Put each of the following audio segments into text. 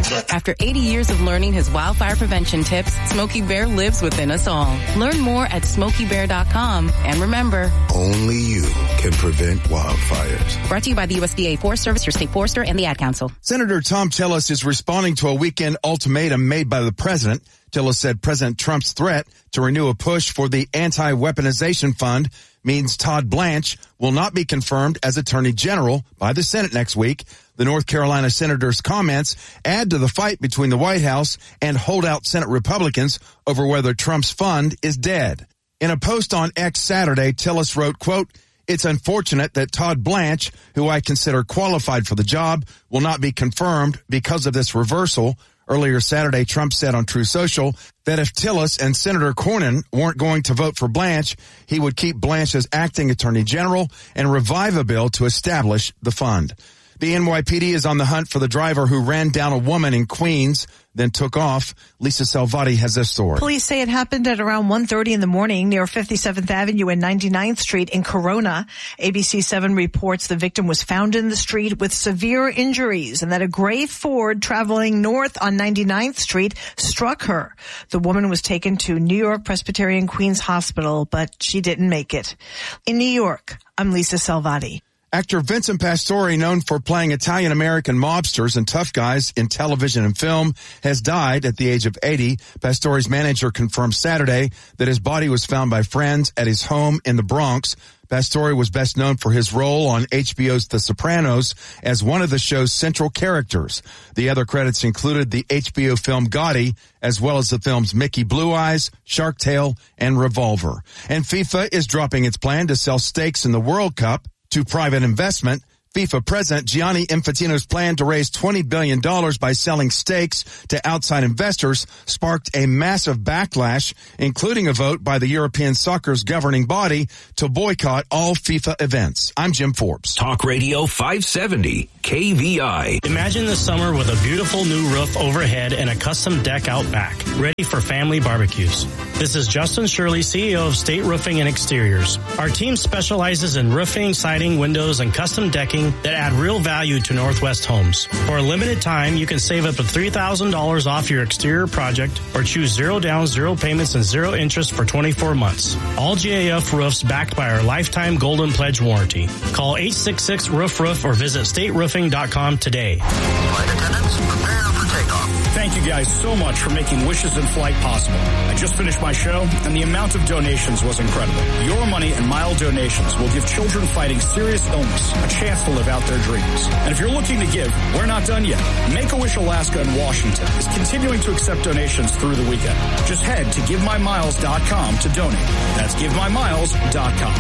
After 80 years of learning his wildfire prevention tips, Smokey Bear lives within us all. Learn more at SmokeyBear.com. And remember, only you can prevent wildfires. Brought to you by the USDA Forest Service, your state forester, and the Ad Council. Senator Tom Tillis is responding to a weekend ultimatum made by the president. Tillis said President Trump's threat to renew a push for the anti-weaponization fund means Todd Blanche will not be confirmed as Attorney General by the Senate next week. The North Carolina senator's comments add to the fight between the White House and holdout Senate Republicans over whether Trump's fund is dead. In a post on X Saturday, Tillis wrote, quote, "It's unfortunate that Todd Blanche, who I consider qualified for the job, will not be confirmed because of this reversal." Earlier Saturday, Trump said on Truth Social that if Tillis and Senator Cornyn weren't going to vote for Blanche, he would keep Blanche as acting Attorney General and revive a bill to establish the fund. The NYPD is on the hunt for the driver who ran down a woman in Queens, then took off. Lisa Salvati has this story. Police say it happened at around 1:30 in the morning near 57th Avenue and 99th Street in Corona. ABC7 reports the victim was found in the street with severe injuries and that a gray Ford traveling north on 99th Street struck her. The woman was taken to New York Presbyterian Queens Hospital, but she didn't make it. In New York, I'm Lisa Salvati. Actor Vincent Pastore, known for playing Italian-American mobsters and tough guys in television and film, has died at the age of 80. Pastore's manager confirmed Saturday that his body was found by friends at his home in the Bronx. Pastore was best known for his role on HBO's The Sopranos as one of the show's central characters. The other credits included the HBO film Gotti, as well as the films Mickey Blue Eyes, Shark Tale, and Revolver. And FIFA is dropping its plan to sell stakes in the World Cup to private investment. FIFA President Gianni Infantino's plan to raise $20 billion by selling stakes to outside investors sparked a massive backlash, including a vote by the European soccer's governing body to boycott all FIFA events. I'm Jim Forbes. Talk Radio 570, KVI. Imagine the summer with a beautiful new roof overhead and a custom deck out back, ready for family barbecues. This is Justin Shirley, CEO of State Roofing and Exteriors. Our team specializes in roofing, siding, windows, and custom decking that add real value to Northwest homes. For a limited time, you can save up to $3,000 off your exterior project or choose 0 down, 0 payments, and 0 interest for 24 months. All GAF roofs backed by our lifetime Golden Pledge warranty. Call 866-ROOF-ROOF or visit stateroofing.com today. Flight attendants, prepare for takeoff. Thank you guys so much for making Wishes in Flight possible. I just finished my show, and the amount of donations was incredible. Your money and mild donations will give children fighting serious illness a chance to live out their dreams. And if you're looking to give, we're not done yet. Make-A-Wish Alaska and Washington is continuing to accept donations through the weekend. Just head to GiveMyMiles.com to donate. That's GiveMyMiles.com.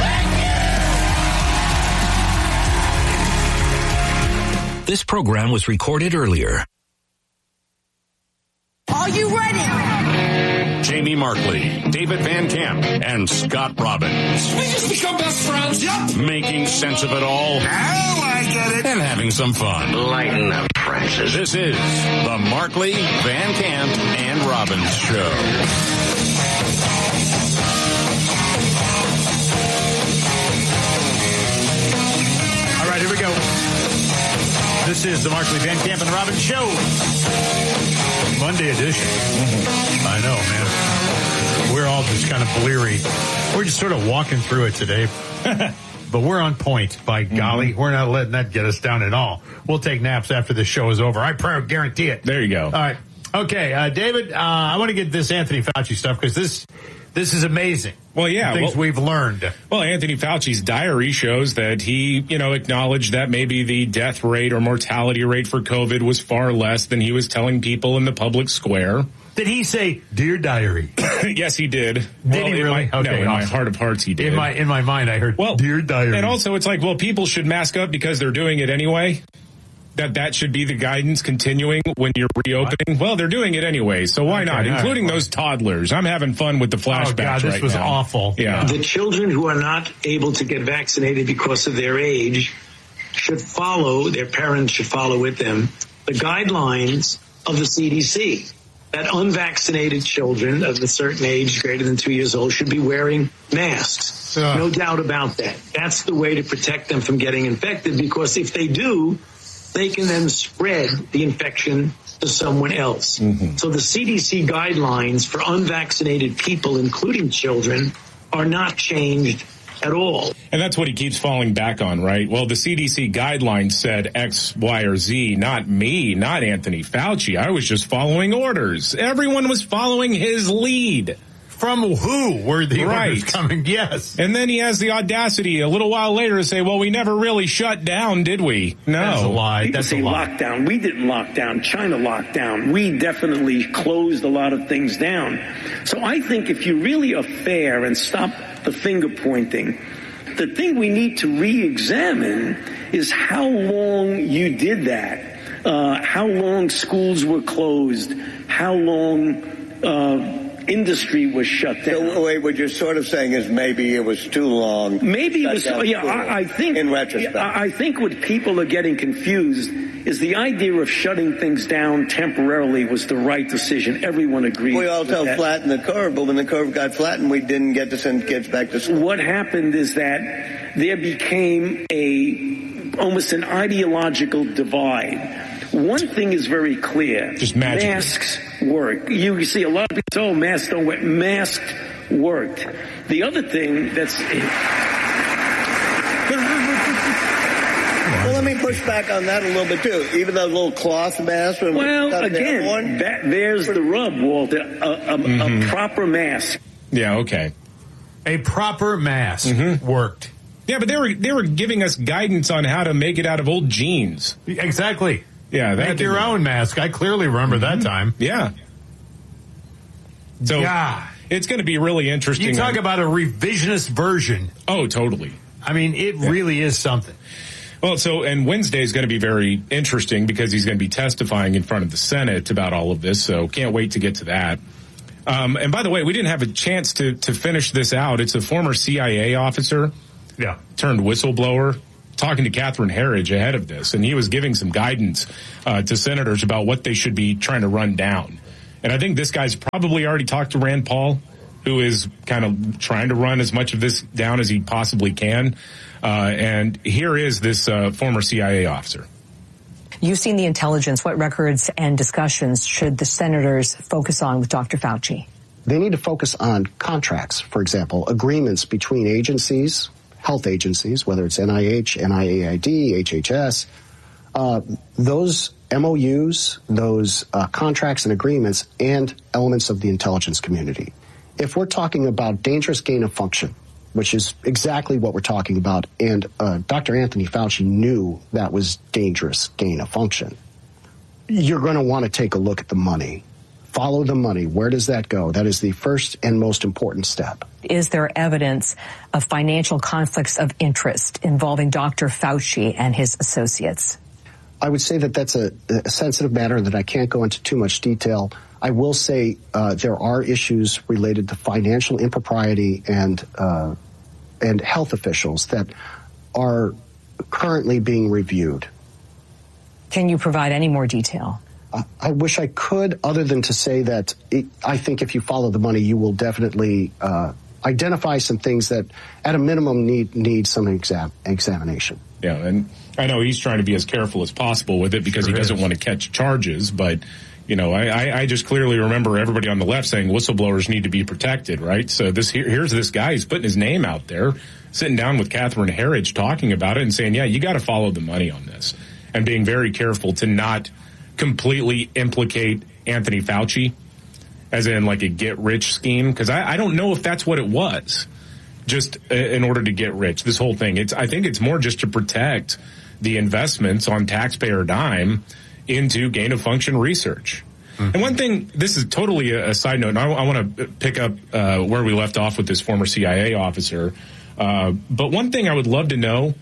This program was recorded earlier. Are you ready? Jamie Markley, David Van Camp, and Scott Robbins. We just become best friends, yep. Making sense of it all. Now I get it. And having some fun. Lighten up, Francis. This is the Markley, Van Camp, and Robbins Show. All right, here we go. This is the Markley, Van Camp, and Robbins Show. Monday edition. I know, man. We're all just kind of bleary. We're just sort of walking through it today. But we're on point, by golly. We're not letting that get us down at all. We'll take naps after the show is over. I guarantee it. There you go. All right. Okay, David, I want to get this Anthony Fauci stuff because this is amazing. Well, yeah. Things we've learned. Well, Anthony Fauci's diary shows that he, acknowledged that maybe the death rate or mortality rate for COVID was far less than he was telling people in the public square. Did he say, "Dear Diary"? Yes, he did. Did he really? In my heart of hearts, he did. In my mind, I heard, "Dear Diary." And also, it's like, well, people should mask up because they're doing it anyway. That should be the guidance continuing when you're reopening. Well, they're doing it anyway, so why not? Including those toddlers. I'm having fun with the flashbacks right now. This was awful. Yeah. The children who are not able to get vaccinated because of their age should follow, their parents should follow with them, the guidelines of the CDC. That unvaccinated children of a certain age, greater than 2 years old, should be wearing masks. No doubt about that. That's the way to protect them from getting infected, because if they do, they can then spread the infection to someone else. So the CDC guidelines for unvaccinated people, including children, are not changed at all. And that's what he keeps falling back on, right? Well, the CDC guidelines said X, Y, or Z, not me, not Anthony Fauci. I was just following orders. Everyone was following his lead. From who were the orders coming? Yes. And then he has the audacity a little while later to say, well, we never really shut down, did we? No. That's a lie. People say lockdown. We didn't lock down. China locked down. We definitely closed a lot of things down. So I think if you really are fair and stop the finger pointing, the thing we need to re-examine is how long you did that, how long schools were closed, how long industry was shut down. So, wait, what you're sort of saying is maybe it was too long. Maybe it was. I think in retrospect, I think what people are getting confused is the idea of shutting things down temporarily was the right decision. Everyone agrees. We all tell flatten the curve, but when the curve got flattened, we didn't get to send kids back to school. What happened is that there became almost an ideological divide. One thing is very clear. Just magic. Masks work. You see a lot of people say, oh, masks don't work. Masks worked. The other thing that's... Well, let me push back on that a little bit, too. Even those little cloth masks. Well, again, there's the rub, Walter. A proper mask. Yeah, okay. A proper mask worked. Yeah, but they were giving us guidance on how to make it out of old jeans. Exactly. Yeah, make your own mask. I clearly remember that time. Yeah. So it's going to be really interesting. You talk about a revisionist version. Oh, totally. I mean, it really is something. Well, and Wednesday is going to be very interesting because he's going to be testifying in front of the Senate about all of this. So can't wait to get to that. And by the way, we didn't have a chance to finish this out. It's a former CIA officer. Yeah. Turned whistleblower, talking to Catherine Herridge ahead of this, and he was giving some guidance to senators about what they should be trying to run down. And I think this guy's probably already talked to Rand Paul, who is kind of trying to run as much of this down as he possibly can. And here is this former CIA officer. You've seen the intelligence. What records and discussions should the senators focus on with Dr. Fauci? They need to focus on contracts, for example, agreements between agencies, health agencies, whether it's NIH, NIAID, HHS, those MOUs, those contracts and agreements, and elements of the intelligence community. If we're talking about dangerous gain of function, which is exactly what we're talking about, and Dr. Anthony Fauci knew that was dangerous gain of function, you're going to want to take a look at the money. Follow the money. Where does that go? That is the first and most important step. Is there evidence of financial conflicts of interest involving Dr. Fauci and his associates? I would say that that's a sensitive matter that I can't go into too much detail. I will say there are issues related to financial impropriety and health officials that are currently being reviewed. Can you provide any more detail? I wish I could, other than to say that I think if you follow the money, you will definitely identify some things that, at a minimum, need some examination. Yeah, and I know he's trying to be as careful as possible with it because he doesn't want to catch charges, but you know, I just clearly remember everybody on the left saying whistleblowers need to be protected, right? So here's this guy who's putting his name out there, sitting down with Catherine Herridge talking about it and saying, yeah, you got to follow the money on this, and being very careful to not completely implicate Anthony Fauci as in like a get-rich scheme, because I don't know if that's what it was, just in order to get rich, this whole thing. I think it's more just to protect the investments on taxpayer dime into gain-of-function research. Mm-hmm. And one thing, this is totally a side note, and I want to pick up where we left off with this former CIA officer, but one thing I would love to know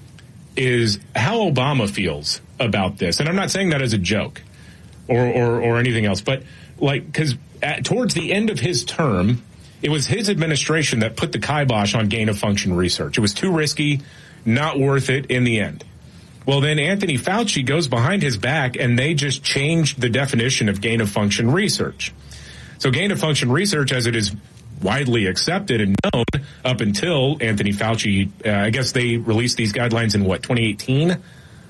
is how Obama feels about this. And I'm not saying that as a joke or anything else, but like, because towards the end of his term, it was his administration that put the kibosh on gain-of-function research. It was too risky, not worth it in the end. Well, then Anthony Fauci goes behind his back, and they just changed the definition of gain-of-function research. So gain-of-function research, as it is widely accepted and known up until Anthony Fauci, I guess they released these guidelines in, 2018?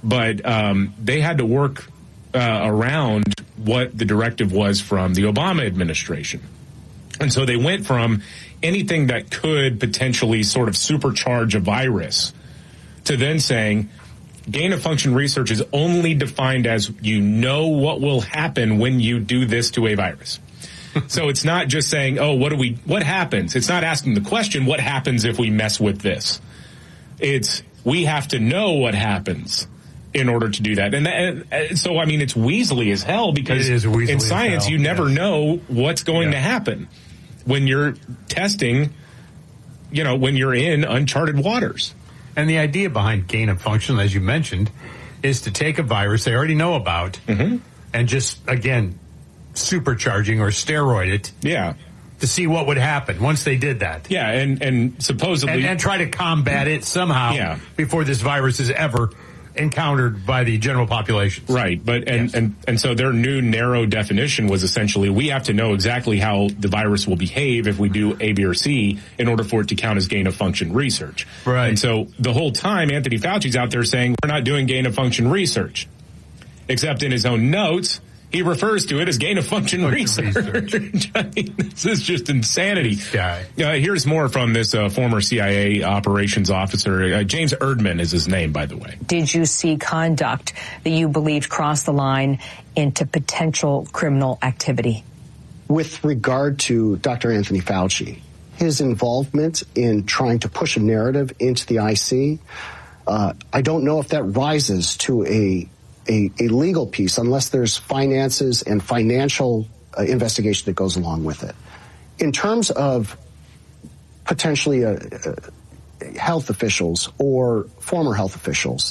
but they had to work around what the directive was from the Obama administration. And so they went from anything that could potentially sort of supercharge a virus to then saying gain-of-function research is only defined as you know what will happen when you do this to a virus. So it's not just saying, oh, what happens? It's not asking the question, what happens if we mess with this? It's, we have to know what happens in order to do that. And so, I mean, it's weaselly as hell because in science, you never know what's going to happen when you're testing, when you're in uncharted waters. And the idea behind gain of function, as you mentioned, is to take a virus they already know about and just, again, supercharging or steroid it. Yeah. To see what would happen once they did that. Yeah, and supposedly... And try to combat it somehow before this virus is ever encountered by the general population. Right, but and so their new narrow definition was essentially we have to know exactly how the virus will behave if we do A, B, or C in order for it to count as gain-of-function research. Right. And so the whole time Anthony Fauci's out there saying we're not doing gain-of-function research, except in his own notes he refers to it as gain-of-function research. I mean, this is just insanity. Here's more from this former CIA operations officer. James Erdman is his name, by the way. Did you see conduct that you believed crossed the line into potential criminal activity? With regard to Dr. Anthony Fauci, his involvement in trying to push a narrative into the IC, I don't know if that rises to a legal piece unless there's finances and financial investigation that goes along with it. In terms of potentially health officials or former health officials,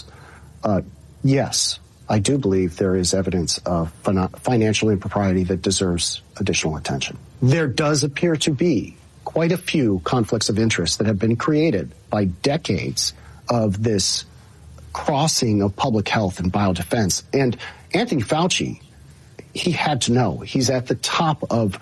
yes, I do believe there is evidence of financial impropriety that deserves additional attention. There does appear to be quite a few conflicts of interest that have been created by decades of this crossing of public health and biodefense. And Anthony Fauci, he had to know. He's at the top of